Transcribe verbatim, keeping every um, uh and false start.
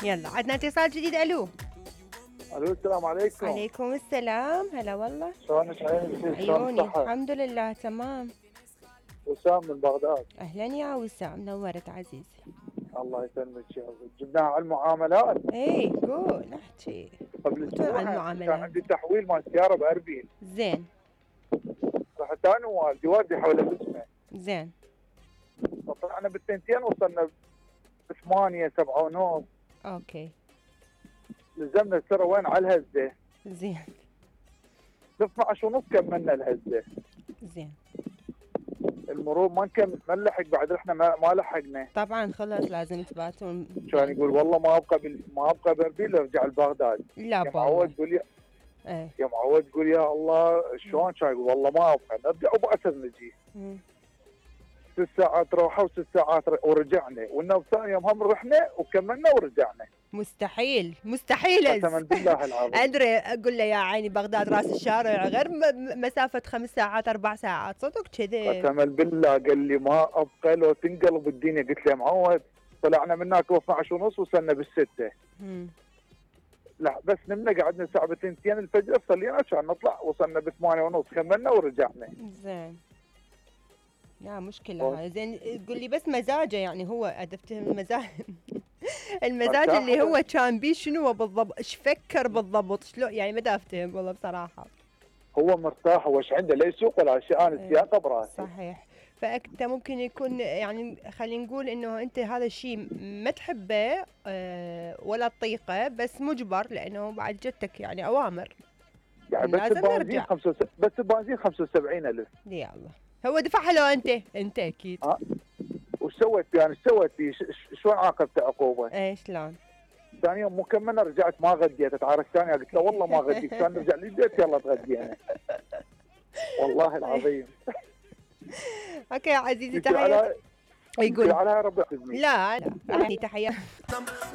يلا عدنا اتصال جديد. الو. الو السلام عليكم. عليكم السلام. هلا والله. شلونك عيني؟ شلون عيوني الصحة؟ الحمد لله تمام. وسام من بغداد. اهلا يا وسام، نورت عزيزي. الله يسلمك يا رب. جبناها على المعاملات. ايه قول احكي. قبل على اسبوع كان المعاملات. عندي تحويل مال سيارة بأربيل. زين رحت انا ووالدي، والدي حول الاسمه. زين. فطلعنا بالتنتين وصلنا بثمانية سبعة ونص. اوكي لزمنا السرة وين على الهزة. زين ب اثنعش ونص كملنا الهزة. زين. المرور ما نكمل، ما نلحق بعد، احنا ما, ما لحقنا. طبعا خلص لازم تباتون. كان يقول والله ما ابقى بال... ما ابقى بأربيل ارجع لبغداد. لا يا بالله. معود تقول يا ايه. يا معود تقول يا الله شلون، كان يقول والله ما ابقى نرجع وبأسر نجي. مم. ست ساعات روحه وست ساعات ر- ورجعنا، والنوم ثاني يوم هم رحنا وكملنا ورجعنا. مستحيل مستحيل. قسما بالله العظيم. ادري اقول له يا عيني بغداد راس الشارع غير م- م- مسافه خمس ساعات اربع ساعات، صدق كذي. قسما بالله قال لي ما ابقى لو تنقلب الدنيا. قلت له يا معود طلعنا من هناك اثنعش ونص وصلنا بالسته. مم. لا بس نمنا قعدنا ساعه بتنتين الفجر صلينا كان نطلع، وصلنا بثمانية ونص كملنا ورجعنا. زين. لا مشكلة هاي. زين قول لي بس مزاجه، يعني هو أدفته المزاج المزاج مرتاح اللي هو؟ هو كان بيه شنو بالضبط؟ ايش فكر بالضبط؟ شلون يعني؟ ما دافتهم والله بصراحة. هو مرتاح، هو ايش عنده لا يسوق ولا شيء، انا إيه. السياقه براسي. صحيح. فأنت ممكن يكون يعني خلينا نقول إنه أنت هذا الشيء ما تحبه آه، ولا تطيقه، بس مجبر لأنه بعد جتك يعني أوامر. يعني بس لازم البنزين نرجع. خمسة وس... بس البنزين خمسة وسبعين ألف. يا الله. هو دفعها لو أنت أنت أكيد. ها وش سويت فيه؟ انا ايش سويت فيه؟ ش- ش- شلون عاقبته عقوبه؟ إيه شلون؟ ثاني يوم مو كملنا رجعت ما غديت، اتعارك ثانيه قلت له والله ما غديت، كان نرجع للبيت يلا تغدينا. والله العظيم. اوكي يا عزيزي يمكن تحياتي. على يقول يمكن على ربي يخزني. لا لا يعني تحياتي.